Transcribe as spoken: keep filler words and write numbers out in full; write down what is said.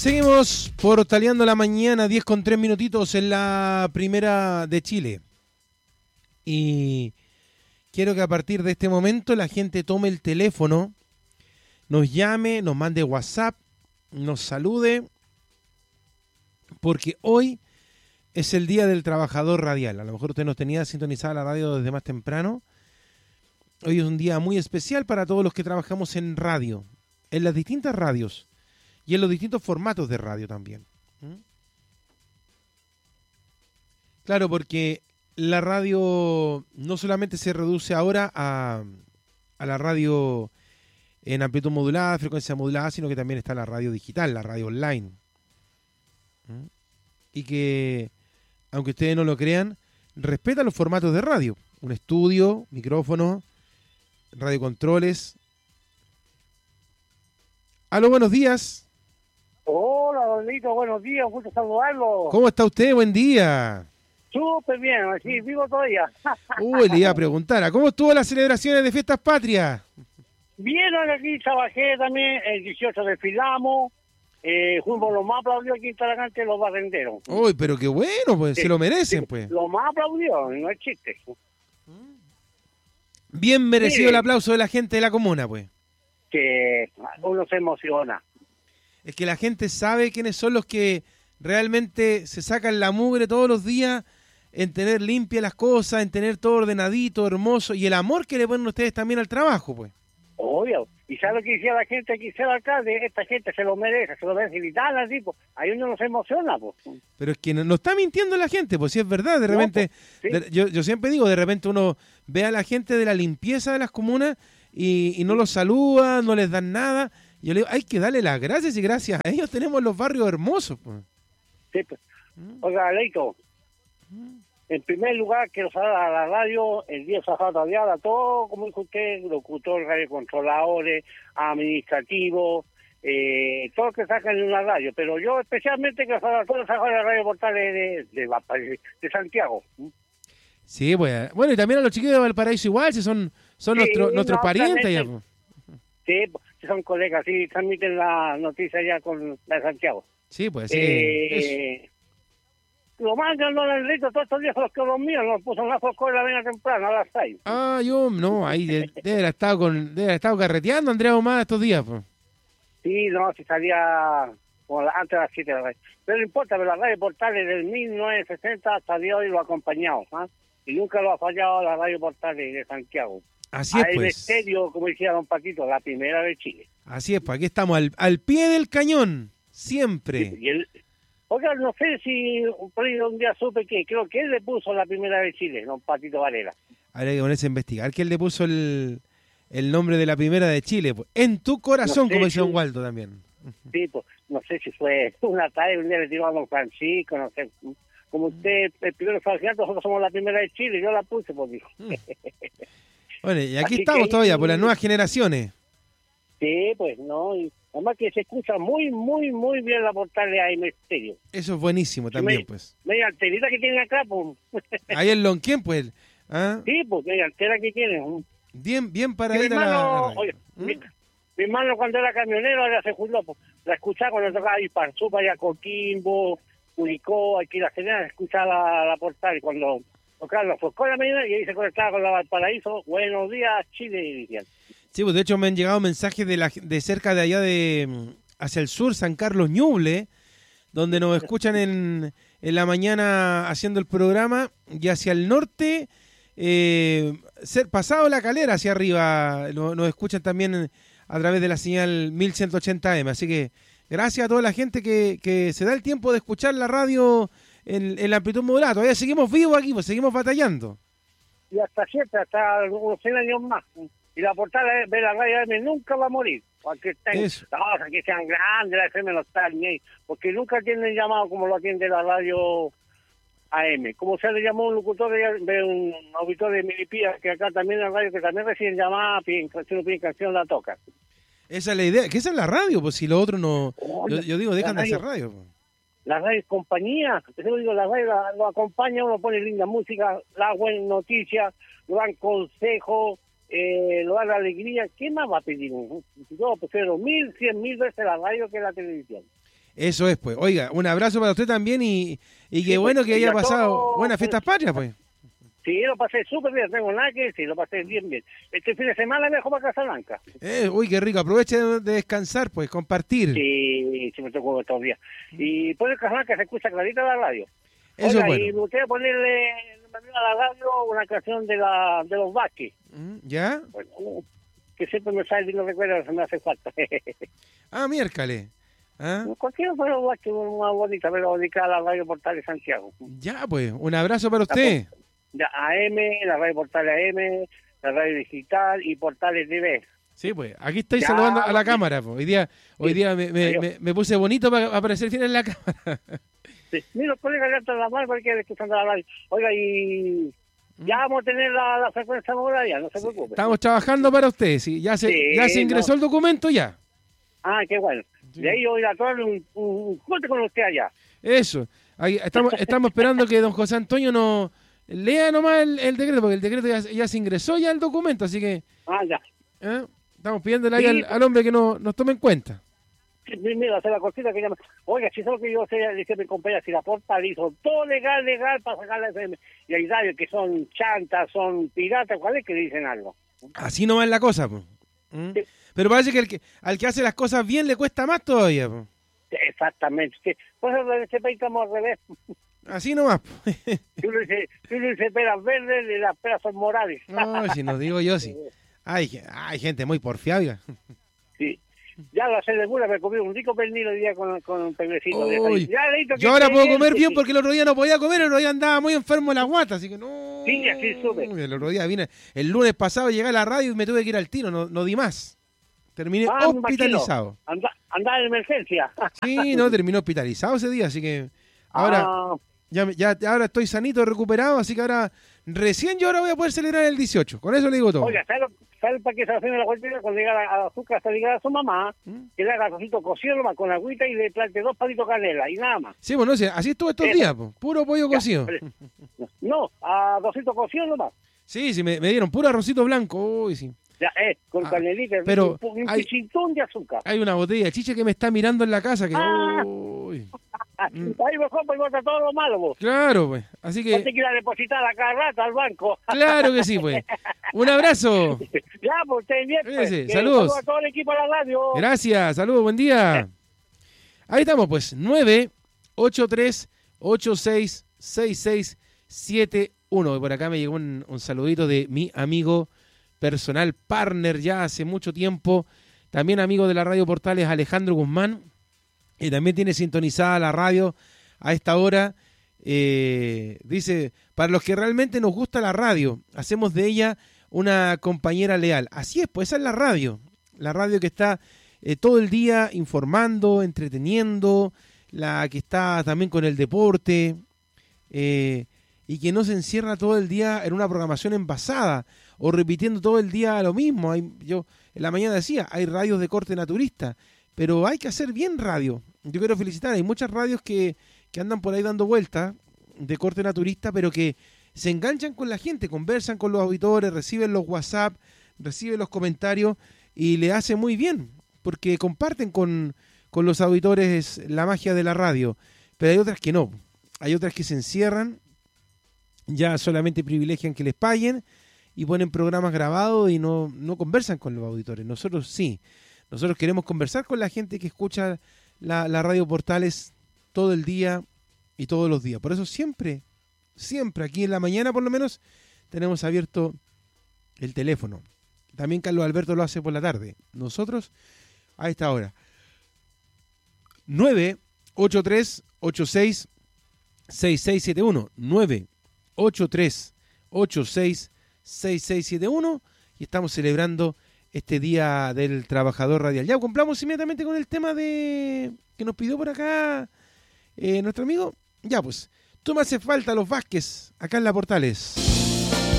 Seguimos portaleando la mañana, diez con tres minutitos en la primera de Chile. Y quiero que a partir de este momento la gente tome el teléfono, nos llame, nos mande WhatsApp, nos salude, porque hoy es el Día del Trabajador Radial. A lo mejor usted nos tenía sintonizada la radio desde más temprano. Hoy es un día muy especial para todos los que trabajamos en radio, en las distintas radios y en los distintos formatos de radio también. ¿Mm? Claro, porque la radio no solamente se reduce ahora a, a la radio en amplitud modulada, frecuencia modulada, sino que también está la radio digital, la radio online. ¿Mm? Y que, aunque ustedes no lo crean, respeta los formatos de radio. Un estudio, micrófono, radiocontroles. Aló, buenos días. Hola, Donito, buenos días, un gusto saludarlo. ¿Cómo está usted? Buen día. Súper bien, así vivo todavía. Uy, le iba a preguntar, ¿a cómo estuvo las celebraciones de Fiestas Patrias? Bien, aquí trabajé también, el dieciocho desfilamos, eh, fuimos los más aplaudidos aquí en Talagante, los barrenderos. Uy, pero qué bueno, pues Sí, se lo merecen, sí, pues. Los más aplaudidos, no es chiste. Bien merecido Sí. el aplauso de la gente de la comuna, pues. Que uno se emociona. Es que la gente sabe quiénes son los que realmente se sacan la mugre todos los días en tener limpias las cosas, en tener todo ordenadito, hermoso, y el amor que le ponen ustedes también al trabajo, pues. Obvio. ¿Y sabe lo que decía la gente aquí, ser alcalde? Esta gente se lo merece, se lo merece gritar así, pues. Ahí uno no se emociona, pues. Pero es que no, no está mintiendo la gente, pues si es verdad, de No, repente, pues, sí. de- yo, yo siempre digo, de repente uno ve a la gente de la limpieza de las comunas y, y no los saluda, no les dan nada. Y yo le digo, hay que darle las gracias y gracias a ellos tenemos los barrios hermosos, pues. Sí, pues. Oiga, Leito, en primer lugar quiero saludar a la radio, el día Zafata Vial, a todo, como dijo usted, locutor, radiocontroladores, administrativos, eh, todos que sacan en una radio, pero yo especialmente quiero saludar a todos los trabajadores de Radio Portales de, de, de, de Santiago. Sí, pues. Bueno, y también a los chiquillos de Valparaíso igual, si son, son Sí, nuestro- nuestros no, parientes ya, realmente. pues. Sí, pues, son colegas, sí, transmiten la noticia ya con la de Santiago. Sí, pues, sí. Eso. Eh, lo mandan no el rito todos estos días los que los míos nos puso una foco la vena temprano a las seis. Ah, yo, no, ahí de- debe haber estado, con, debe haber estado carreteando Andrea Omada estos días, pues. Sí, no, si salía como la- antes de las siete de la radio. Pero no importa, pero la radio Portales del mil novecientos sesenta hasta el día de hoy lo ha acompañado, ¿ah? Y nunca lo ha fallado la radio Portales de Santiago. Así es, A el pues. estéreo, como decía don Patito, la primera de Chile. Así es, pues, aquí estamos al, al pie del cañón, siempre. Y él, oiga, no sé si por ahí un día supe que creo que él le puso la primera de Chile, don Patito Varela. Habría que ponerse a investigar. ¿Quién le puso el, el nombre de la primera de Chile? Pues, en tu corazón, No sé como dice si- Don Waldo también. Sí, pues, no sé si fue una tarde, un día le tiró a don Francisco, no sé. Como usted, el primero fue al nosotros somos la primera de Chile, yo la puse, pues dijo. Bueno, y aquí Así estamos que- todavía, por las nuevas generaciones. Sí, pues, no, y además que se escucha muy, muy, muy bien la portal de A M Stereo. Eso es buenísimo también, me- pues. Media antenita que tiene acá, pues. Ahí en Lonquén, pues. ¿Ah? Sí, pues, media antena que tiene. Bien, bien Mi paradita la, la hermano, radio. oye, ¿Mm? mi, mi hermano cuando era camionero, ahora se jubiló, pues, la escuchaba cuando tocaba Iparzú, para allá Coquimbo, Curicó, aquí la general, escuchaba la, la portal y cuando tocaba los focos la mañana y ahí se conectaba con la Valparaíso. Buenos días, Chile, decían. Sí, pues de hecho me han llegado mensajes de, la, de cerca de allá de mm, hacia el sur, San Carlos Ñuble, donde nos escuchan en, en la mañana haciendo el programa, y hacia el norte, eh, ser, pasado la Calera hacia arriba, no- nos escuchan también a través de la señal mil ciento ochenta eme. Así que gracias a toda la gente que, que se da el tiempo de escuchar la radio en, en la amplitud modulada. Todavía seguimos vivos aquí, pues seguimos batallando. Y hasta siempre, hasta unos cien años más. Y la portada de la radio A M nunca va a morir. Aunque estén, Eso. no, que sean grandes, la F M no está ni ahí. Porque nunca tienen llamado como lo atiende la radio A M. Como se le llamó un locutor de, de un auditor de Milipía, que acá también en la radio, que también reciben llamada, piden, si no piden canción, la toca. Esa es la idea, que esa es la radio, pues si lo otro no... Yo, yo digo, dejan de La radio- hacer radio. pues. La radio es compañía, yo digo, la radio la- lo acompaña, uno pone linda música, da buenas noticias, lo dan consejos, eh, lo da la alegría. ¿Qué más va a pedir? Yo prefiero mil, cien mil veces la radio que la televisión. Eso es, pues. Oiga, un abrazo para usted también y, y qué Sí, bueno pues, que y haya a pasado todos, buenas fiestas patrias, pues. Sí, lo pasé súper bien, no tengo nada que decir, lo pasé bien, bien. Este fin de semana me dejó para Casablanca. Eh, uy, qué rico. Aproveche de, de descansar, pues, compartir. Sí, sí me tocó estos días. Y por el Casablanca se escucha clarita la radio. Eso Oiga, es bueno. y me gustaría ponerle a la radio una canción de la de los Vázquez. Mm, ¿Ya? Bueno, que siempre me sale y no recuerdo, se me hace falta. Ah, miércoles. ¿Ah? Cualquiera fue los Vázquez, más bonita, pero dedicada a la radio Portal de Santiago. Ya, pues, un abrazo para usted. Ya, A M, la radio Portal A M, la radio digital y Portales T V. Sí, pues, aquí estoy Ya, saludando a la pues, cámara. Pues. Hoy día, hoy sí, día me, me, adiós. me, me puse bonito para aparecer bien en la cámara. Sí. Mira, los colegas le están la mano porque escuchando la radio. Oiga, y ya vamos a tener la, la frecuencia modularia, no se preocupe. Estamos trabajando para usted. Sí, ya se, Sí, ya se ingresó no. el documento, ya. Ah, qué bueno. Sí. De ahí yo voy a tomar un, un, un corte con usted allá. Eso. Ahí estamos, estamos esperando que don José Antonio nos lea nomás el, el decreto, porque el decreto ya, ya se ingresó ya el documento, así que Ah, ya. ¿eh? Estamos pidiéndole ahí Sí, al, pues. al hombre que no, nos tome en cuenta. Sí, mira, hacer la cosita que llama. Oiga, si solo que yo sé, dice mi compañera, si la Portal hizo todo legal, legal para sacar la F M. Y hay radios que son chantas, son piratas, ¿cuál es que dicen algo? Así no va la cosa, pues. ¿Mm? Sí. Pero parece que, el que al que hace las cosas bien le cuesta más todavía, pues. Exactamente. Sí. Pues en este país estamos al revés. Así nomás. Pues. Si uno dice, si uno dice peras verdes, y las peras son morales. No, si nos digo yo, sí. Hay, hay gente muy porfiada. Sí. Ya la segura me comí un rico pernil hoy día con, con un pebrecito. Uy, Ya, Leito, que yo ahora esté puedo comer sí, bien sí. porque el otro día no podía comer, el otro día andaba muy enfermo de la guata, así que no. Sí, así sube. El otro día vine, el lunes pasado llegué a la radio y me tuve que ir al tiro, no, no di más. Terminé Ah, me hospitalizado. imagino. Anda, anda en emergencia. Sí, no, terminé hospitalizado ese día, así que ahora, Ah, ya, ya, ahora estoy sanito, recuperado, así que ahora, recién yo ahora voy a poder celebrar el dieciocho, con eso le digo todo. oiga, ¿sabe, ¿sabe para qué se hace la vuelta? Cuando llega a la azúcar, hasta llegar a su mamá, ¿Mm? que le haga arrocito cocido nomás con agüita y le plante dos palitos de canela y nada más. Sí, bueno, sí, así estuve estos Eso. días, po, puro pollo Ya, cocido. pero- No, a doscientos cocidos nomás. Sí, sí, me, me dieron puro arrocito blanco, uy, sí. Ya, eh, con Ah, canelita, pero un, un hay- pichintón de azúcar. Hay una botella de chicha que me está mirando en la casa, que, Ah. uy. Ahí mejor pues bota todo lo malo, vos. Claro, pues, así No te que, quieras depositar a cada rato al banco. claro que sí, pues. Un abrazo. Ya, pues ustedes bien. Pues. Cuídese, Que saludos. saludo a todo el equipo de la radio. Gracias, saludos, buen día. Ahí estamos, pues, nueve ocho tres ocho seis seis seis siete uno. Y por acá me llegó un, un saludito de mi amigo personal, partner ya hace mucho tiempo, también amigo de la Radio Portales, Alejandro Guzmán, y también tiene sintonizada la radio a esta hora. Eh, dice, para los que realmente nos gusta la radio, hacemos de ella una compañera leal. Así es, pues esa es la radio, la radio que está eh, todo el día informando, entreteniendo, la que está también con el deporte, eh, y que no se encierra todo el día en una programación envasada o repitiendo todo el día lo mismo. Hay, yo en la mañana decía, hay radios de corte naturista, pero hay que hacer bien radio. Yo quiero felicitar, hay muchas radios que, que andan por ahí dando vueltas de corte naturista, pero que se enganchan con la gente, conversan con los auditores, reciben los WhatsApp, reciben los comentarios y le hace muy bien, porque comparten con, con los auditores la magia de la radio. Pero hay otras que no, hay otras que se encierran, ya solamente privilegian que les paguen y ponen programas grabados y no, no conversan con los auditores. Nosotros sí, nosotros queremos conversar con la gente que escucha la, la Radio Portales todo el día y todos los días. Por eso siempre, siempre aquí en la mañana por lo menos, tenemos abierto el teléfono. También Carlos Alberto lo hace por la tarde. Nosotros a esta hora. nueve ocho tres ocho seis seis seis siete uno. nueve ocho tres ocho seis seis seis siete uno. Y estamos celebrando este Día del Trabajador Radial. Ya cumplamos inmediatamente con el tema de que nos pidió por acá eh, nuestro amigo. Ya pues, tú me hace falta los Vázquez acá en la Portales.